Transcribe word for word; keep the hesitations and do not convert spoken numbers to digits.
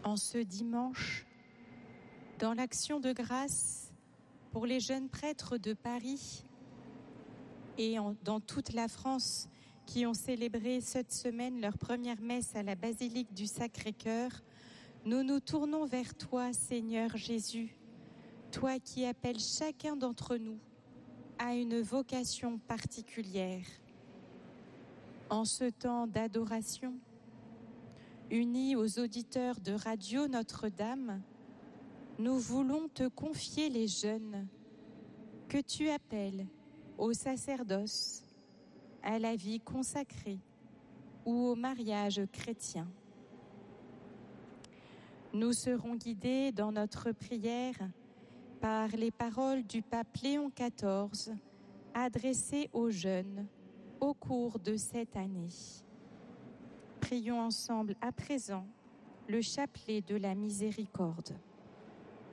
En ce dimanche, dans l'action de grâce pour les jeunes prêtres de Paris et en, dans toute la France qui ont célébré cette semaine leur première messe à la basilique du Sacré-Cœur, nous nous tournons vers toi, Seigneur Jésus, toi qui appelles chacun d'entre nous à une vocation particulière. En ce temps d'adoration, unis aux auditeurs de Radio Notre-Dame, nous voulons te confier les jeunes que tu appelles au sacerdoce, à la vie consacrée ou au mariage chrétien. Nous serons guidés dans notre prière par les paroles du pape Léon quatorze adressées aux jeunes au cours de cette année. Prions ensemble à présent le chapelet de la miséricorde.